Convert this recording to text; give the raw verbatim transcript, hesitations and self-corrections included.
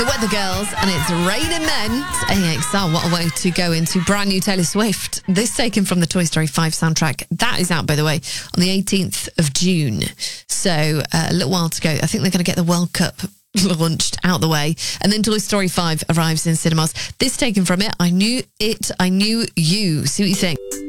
The Weather Girls, and it's Raining Men. A X L, what a way to go into brand new Taylor Swift. This taken from the Toy Story five soundtrack. That is out, by the way, on the eighteenth of June. So uh, a little while to go. I think they're going to get the World Cup launched out the way, and then Toy Story five arrives in cinemas. This taken from it. I knew it, I knew you. See what you think.